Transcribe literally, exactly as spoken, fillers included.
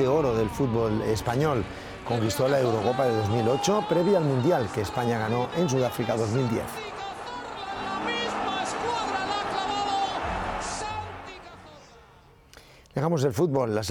de oro del fútbol español. Conquistó la Eurocopa de dos mil ocho, previa al Mundial que España ganó en Sudáfrica dos mil diez. Dejamos el fútbol. Las